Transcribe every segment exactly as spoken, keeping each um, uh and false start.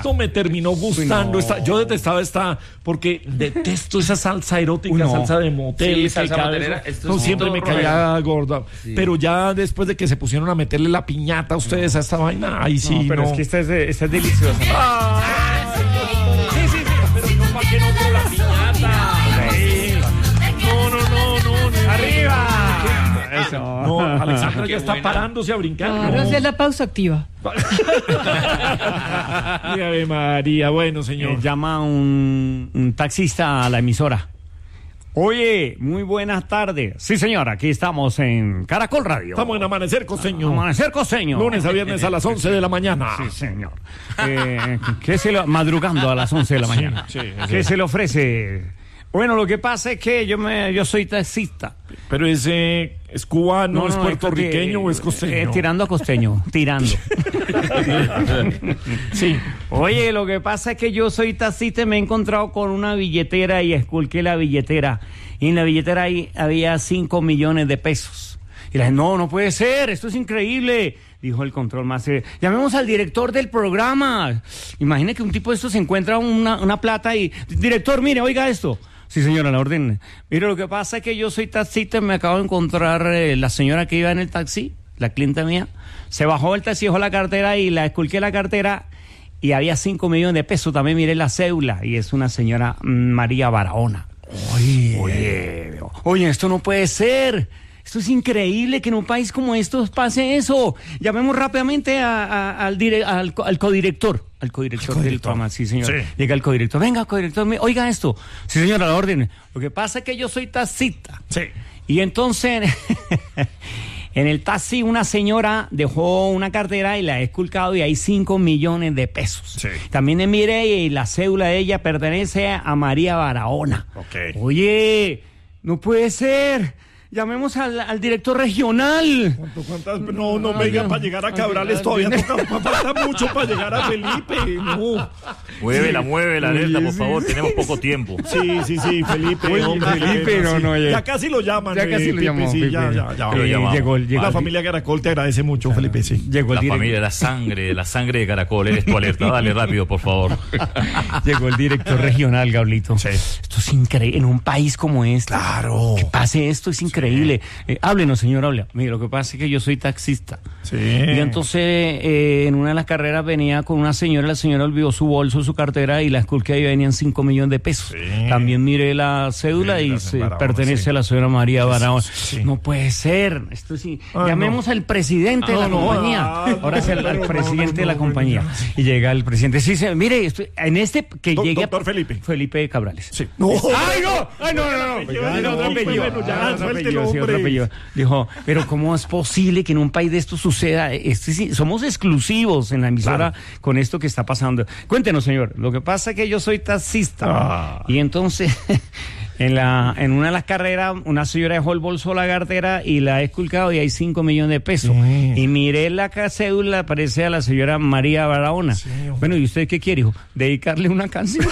Esto me terminó gustando. no. esta, yo detestaba esta, porque detesto esa salsa erótica, Uy, no. salsa de motel. Sí, que salsa cada motelera, vez- esto no, es siempre todo me rojo. caía gorda. Sí. Pero ya después de que se pusieron a meterle la piñata a ustedes a esta vaina, ahí sí. No, pero no. es que esta es, de- esta es deliciosa. Ah, sí, sí, sí, pero no, ¿para qué no con la piñata? Sí. No, no, no, no, no. ¡Arriba! Eso. No, Alexandra Qué ya está buena. parándose a brincar. Claro, No. esa es la pausa activa. Ave María, bueno, señor. Eh, llama un, un taxista a la emisora. Oye, muy buenas tardes. Sí, señor, aquí estamos en Caracol Radio. Estamos en Amanecer Costeño. Amanecer Costeño. Lunes a viernes a las once de la mañana. Sí, señor. Eh, ¿qué se lo, madrugando a las once de la mañana. sí, sí. ¿Qué se le ofrece? Bueno, lo que pasa es que yo me yo soy taxista. Pero ese es cubano, es puertorriqueño que- o es costeño. eh, tirando a costeño, tirando. Sí. Oye, lo que pasa es que yo soy taxista y me he encontrado con una billetera y esculqué la billetera. Y en la billetera ahí había cinco millones de pesos. Y la gente, no, no puede ser, esto es increíble. Dijo el control master, llamemos al director del programa. Imagine que un tipo de esto se encuentra una, una plata y, director, mire, oiga esto. Sí, señora, la orden. Mire, lo que pasa es que yo soy taxista y me acabo de encontrar eh, la señora que iba en el taxi, la clienta mía, se bajó del taxi, dejó la cartera y la esculqué la cartera y había cinco millones de pesos. También miré la cédula y es una señora mm, María Barahona. Oye, oye, oye, esto no puede ser. Esto es increíble que en un país como estos pase eso. Llamemos rápidamente a, a, al, dire, al, al codirector. Al codirector, del programa, sí, señor. Sí. Llega el codirector. Venga, codirector, me- oiga esto. Sí, señora, la orden. Lo que pasa es que yo soy taxista. Sí. Y entonces, en el taxi, una señora dejó una cartera y la he esculcado y hay cinco millones de pesos. Sí. También le miré y la cédula de ella pertenece a María Barahona. Ok. Oye, no puede ser. Llamemos al, al director regional. ¿Cuánto, cuántas? No, no, venga, para llegar a Cabrales todavía toca, falta mucho para llegar a Felipe. No. Muévela, Sí. muévela, alerta, Sí, por sí, favor, sí. tenemos poco tiempo. Sí, sí, sí, Felipe. Oye, hombre, Felipe, qué pena, no, sí. no, ya- Ya casi lo llaman. Ya eh, casi lo Pipe, llamó, sí, Pipe. ya, ya, ya. Lo Eh, llamamos. llegó, el- llegó La el- familia Caracol te agradece mucho, Felipe, sí. Llegó el La direct- familia, la sangre, la sangre de Caracol, eres tu alerta. Dale rápido, por favor. Llegó el director regional, Gablito. Sí. Esto es increíble. En un país como este. Claro. Que pase esto es increíble. Eh, háblenos, señor, hable. Mire, lo que pasa es que yo soy taxista. Sí. Y entonces, eh, en una de las carreras venía con una señora, la señora olvidó su bolso, su cartera, y la esculqué y venían cinco millones de pesos. Sí. También miré la cédula Sí, y la se Barahona, pertenece sí. a la señora María Barahona. Sí. No puede ser. Esto sí. Ah, Llamemos no. al presidente de Ah, la no, compañía. ah, Ahora es el, no, al no, presidente no, de la no, compañía. no, no. Y llega el presidente. Sí, se, mire, estoy, en este que Do- llegue. a- doctor Felipe. Felipe Cabrales. Sí. No. ¡Ay, no! ¡Ay, no, no, no! apellido, Ay, no, otro no, apellido. bueno, ya, Ah, otro suéltelo, apellido, sí, otro hombre. apellido. Dijo, pero ¿cómo es posible que en un país de esto suceda? Este, sí, somos exclusivos en la emisora Claro. con esto que está pasando. Cuéntenos, señor. Lo que pasa es que yo soy taxista. Ah. Y entonces, en la en una de las carreras, una señora dejó el bolso, la cartera, y la he esculcado y hay cinco millones de pesos. Sí. Y miré la ca- cédula, aparece a la señora María Barahona. Sí, hombre. Bueno, ¿y usted qué quiere, hijo? ¿Dedicarle una canción?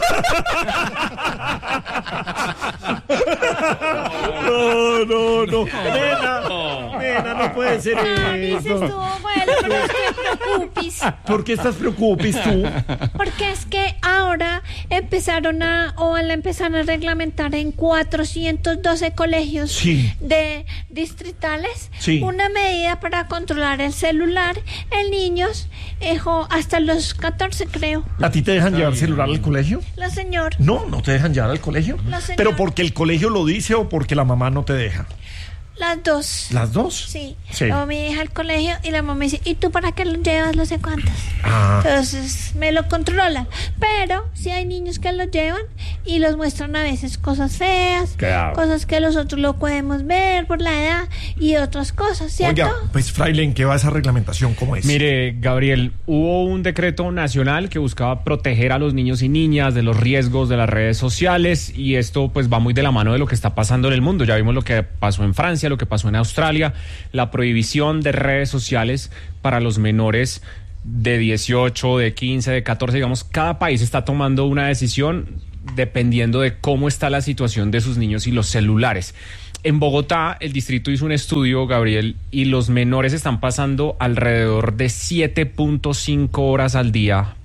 No, no, no. Nena, nena, no puede ser Ah, dices tú, eso. bueno, pero es que preocupes, ¿Por qué estás preocupes tú? porque es que ahora empezaron a, o la empezaron a reglamentar en cuatrocientos doce colegios Sí. de distritales Sí. una medida para controlar el celular en niños eh, jo, hasta los catorce, creo. ¿A ti te dejan llevar celular al colegio? La señora. No, no te dejan llevar al colegio. No, señor. Pero porque el colegio lo dice o porque la mamá no te deja. Las dos. ¿Las dos? Sí. Sí. Luego mi hija al colegio y la mamá dice, ¿y tú para qué lo llevas no sé cuántas? Ah. Entonces me lo controlan. Pero si hay niños que lo llevan y los muestran a veces cosas feas, Claro. cosas que nosotros lo podemos ver por la edad y otras cosas, ¿cierto? Oiga, pues Fraile, ¿en qué va esa reglamentación? ¿Cómo es? Mire, Gabriel, hubo un decreto nacional que buscaba proteger a los niños y niñas de los riesgos de las redes sociales y esto pues va muy de la mano de lo que está pasando en el mundo. Ya vimos lo que pasó en Francia, lo que pasó en Australia, la prohibición de redes sociales para los menores de dieciocho, de quince, de catorce, digamos, cada país está tomando una decisión dependiendo de cómo está la situación de sus niños y los celulares. En Bogotá, el distrito hizo un estudio, Gabriel, y los menores están pasando alrededor de siete punto cinco horas al día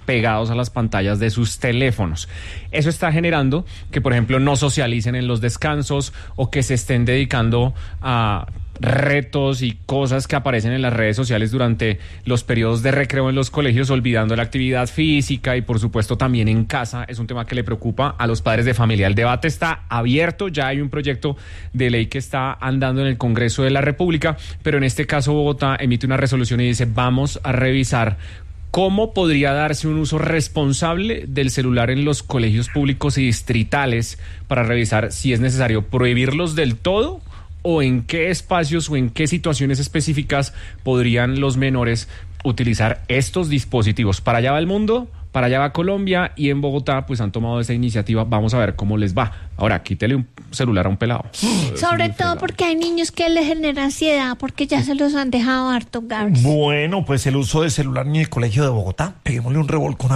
pegados a las pantallas de sus teléfonos. Eso está generando que, por ejemplo, no socialicen en los descansos o que se estén dedicando a retos y cosas que aparecen en las redes sociales durante los periodos de recreo en los colegios, olvidando la actividad física y por supuesto también en casa. Es un tema que le preocupa a los padres de familia. El debate está abierto, ya hay un proyecto de ley que está andando en el Congreso de la República, pero en este caso Bogotá emite una resolución y dice: vamos a revisar cómo podría darse un uso responsable del celular en los colegios públicos y distritales, para revisar si es necesario prohibirlos del todo o en qué espacios o en qué situaciones específicas podrían los menores utilizar estos dispositivos. Para allá va el mundo, para allá va Colombia, y en Bogotá pues han tomado esa iniciativa. Vamos a ver cómo les va. Ahora, quítele un celular a un pelado. Sobre todo porque hay niños que les genera ansiedad porque ya se los han dejado harto, Gabs. Bueno, pues el uso de celular en el colegio de Bogotá, peguémosle un revolcón.